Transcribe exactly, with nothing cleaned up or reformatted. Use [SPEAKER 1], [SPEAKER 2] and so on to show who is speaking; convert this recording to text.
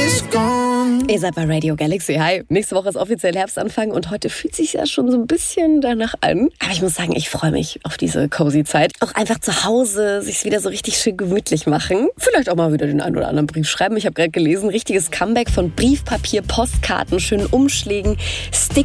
[SPEAKER 1] is gone.
[SPEAKER 2] Ihr seid bei Radio Galaxy. Hi. Nächste Woche ist offiziell Herbstanfang und heute fühlt sich ja schon so ein bisschen danach an. Aber ich muss sagen, ich freue mich auf diese cozy Zeit. Auch einfach zu Hause sich wieder so richtig schön gemütlich machen. Vielleicht auch mal wieder den einen oder anderen Brief schreiben. Ich habe gerade gelesen, richtiges Comeback von Briefpapier, Postkarten, schönen Umschlägen, Stickern.